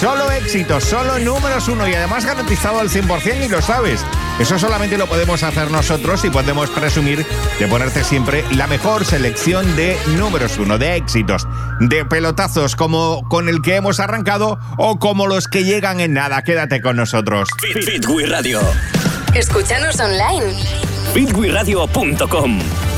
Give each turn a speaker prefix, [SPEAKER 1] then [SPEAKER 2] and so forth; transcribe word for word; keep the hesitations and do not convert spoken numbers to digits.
[SPEAKER 1] Solo éxitos, solo números uno y además garantizado al cien por ciento y lo sabes. Eso solamente lo podemos hacer nosotros y podemos presumir de ponerte siempre la mejor selección de números uno, de éxitos, de pelotazos como con el que hemos arrancado o como los que llegan en nada. Quédate con nosotros.
[SPEAKER 2] Fit, Fit, Fit Radio.
[SPEAKER 3] Escúchanos online.
[SPEAKER 2] fit wi radio punto com